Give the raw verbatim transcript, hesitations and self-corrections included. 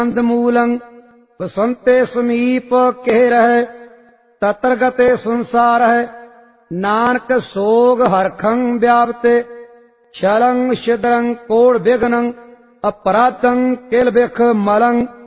ਕੰਦ ਮੂਲੰ ਬਸੰਤੇ ਸਮੀਪ ਕਹਿ ਰਹਿ ਤਤਰ ਗਤੇ ਸੰਸਾਰਹਿ ਨਾਨਕ ਸੋਗ ਹਰਖੰ ਵਿਆਪਤੇ ਸ਼ਲੰ ਛਿਦਰੰ ਕੋੜ ਵਿਗਨੰ ਅਪਰਾਧੰ ਕਿਲ ਬਿਖ ਮਲੰ